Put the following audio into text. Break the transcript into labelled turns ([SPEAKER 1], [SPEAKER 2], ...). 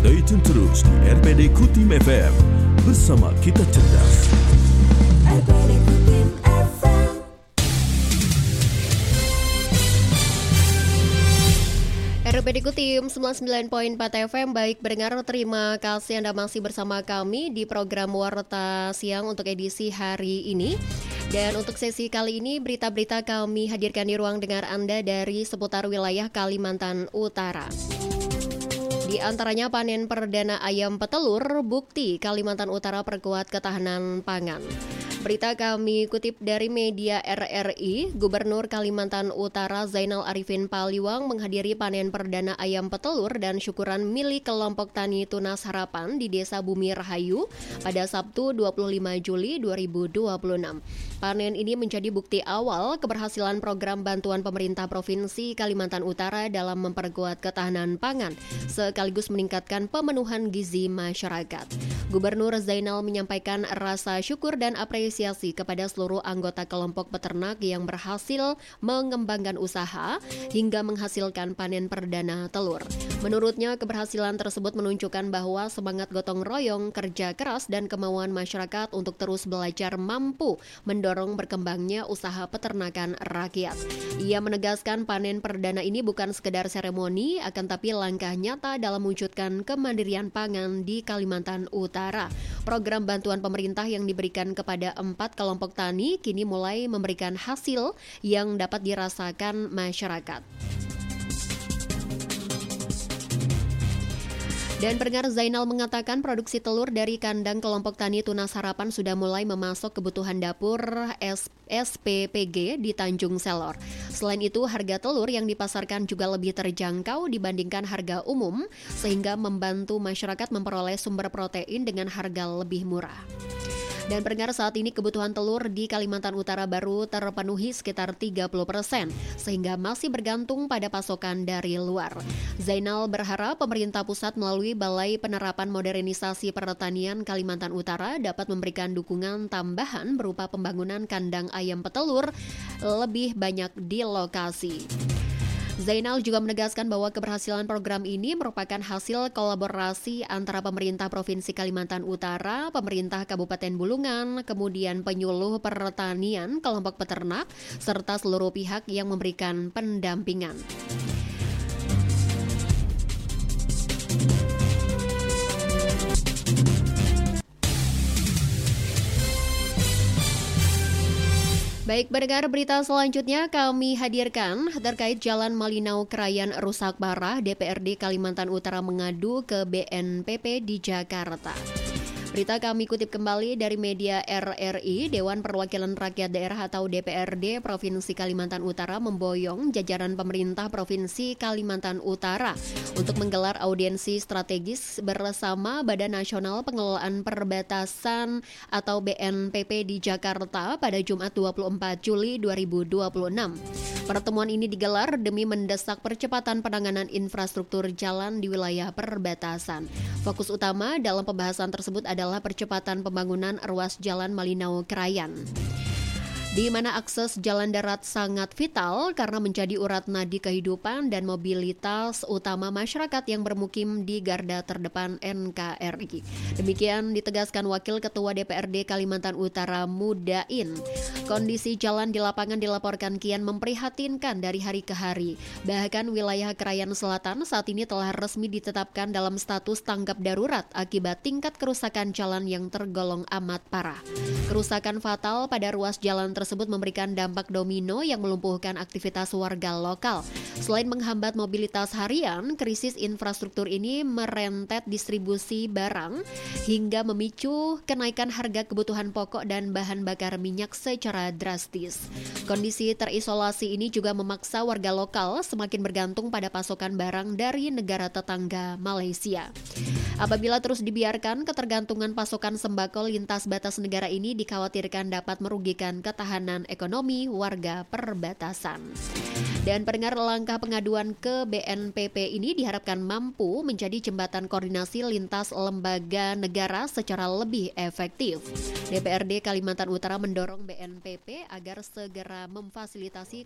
[SPEAKER 1] Stay tune terus di RPD Kutim FM. Bersama kita cerdas. RPD Kutim FM.
[SPEAKER 2] RPD Kutim 99.4 FM. Baik pendengar, terima kasih Anda masih bersama kami di program Warta Siang untuk edisi hari ini. Dan untuk sesi kali ini, berita-berita kami hadirkan di ruang dengar Anda dari seputar wilayah Kalimantan Utara. Di antaranya panen perdana ayam petelur, bukti Kalimantan Utara perkuat ketahanan pangan. Berita kami kutip dari media RRI, Gubernur Kalimantan Utara Zainal Arifin Paliwang menghadiri panen perdana ayam petelur dan syukuran milik kelompok tani Tunas Harapan di Desa Bumi Rahayu pada Sabtu 25 Juli 2026. Panen ini menjadi bukti awal keberhasilan program bantuan pemerintah Provinsi Kalimantan Utara dalam memperkuat ketahanan pangan, sekaligus meningkatkan pemenuhan gizi masyarakat. Gubernur Zainal menyampaikan rasa syukur dan apresiasi kepada seluruh anggota kelompok peternak yang berhasil mengembangkan usaha hingga menghasilkan panen perdana telur. Menurutnya, keberhasilan tersebut menunjukkan bahwa semangat gotong royong, kerja keras, dan kemauan masyarakat untuk terus belajar mampu mendorong berkembangnya usaha peternakan rakyat. Ia menegaskan panen perdana ini bukan sekedar seremoni, akan tapi langkah nyata dalam mewujudkan kemandirian pangan di Kalimantan Utara. Program bantuan pemerintah yang diberikan kepada 4 kelompok tani kini mulai memberikan hasil yang dapat dirasakan masyarakat. Dan pendengar, Zainal mengatakan produksi telur dari kandang kelompok tani Tunas Harapan sudah mulai memasok kebutuhan dapur SPPG di Tanjung Selor. Selain itu, harga telur yang dipasarkan juga lebih terjangkau dibandingkan harga umum, sehingga membantu masyarakat memperoleh sumber protein dengan harga lebih murah. Dan pendengar, saat ini kebutuhan telur di Kalimantan Utara baru terpenuhi sekitar 30%, sehingga masih bergantung pada pasokan dari luar. Zainal berharap pemerintah pusat melalui Balai Penerapan Modernisasi Pertanian Kalimantan Utara dapat memberikan dukungan tambahan berupa pembangunan kandang ayam petelur lebih banyak di lokasi. Zainal juga menegaskan bahwa keberhasilan program ini merupakan hasil kolaborasi antara pemerintah Provinsi Kalimantan Utara, pemerintah Kabupaten Bulungan, kemudian penyuluh pertanian, kelompok peternak, serta seluruh pihak yang memberikan pendampingan. Baik, pendengar, berita selanjutnya kami hadirkan terkait Jalan Malinau Krayan rusak parah. DPRD Kalimantan Utara mengadu ke BNPB di Jakarta. Berita kami kutip kembali dari media RRI, Dewan Perwakilan Rakyat Daerah atau DPRD Provinsi Kalimantan Utara memboyong jajaran pemerintah Provinsi Kalimantan Utara untuk menggelar audiensi strategis bersama Badan Nasional Pengelolaan Perbatasan atau BNPB di Jakarta pada Jumat 24 Juli 2026. Pertemuan ini digelar demi mendesak percepatan penanganan infrastruktur jalan di wilayah perbatasan. Fokus utama dalam pembahasan tersebut adalah percepatan pembangunan ruas Jalan Malinau Krayan, di mana akses jalan darat sangat vital karena menjadi urat nadi kehidupan dan mobilitas utama masyarakat yang bermukim di garda terdepan NKRI. Demikian ditegaskan Wakil Ketua DPRD Kalimantan Utara Mudain. Kondisi jalan di lapangan dilaporkan kian memprihatinkan dari hari ke hari. Bahkan wilayah Krayan Selatan saat ini telah resmi ditetapkan dalam status tanggap darurat akibat tingkat kerusakan jalan yang tergolong amat parah. Kerusakan fatal pada ruas jalan tersebut memberikan dampak domino yang melumpuhkan aktivitas warga lokal. Selain menghambat mobilitas harian, krisis infrastruktur ini merentet distribusi barang hingga memicu kenaikan harga kebutuhan pokok dan bahan bakar minyak secara drastis. Kondisi terisolasi ini juga memaksa warga lokal semakin bergantung pada pasokan barang dari negara tetangga Malaysia. Apabila terus dibiarkan, ketergantungan pasokan sembako lintas batas negara ini dikhawatirkan dapat merugikan ketahanan ekonomi warga perbatasan. Dan pendengar, langkah pengaduan ke BNPB ini diharapkan mampu menjadi jembatan koordinasi lintas lembaga negara secara lebih efektif. DPRD Kalimantan Utara mendorong BNPB agar segera memfasilitasi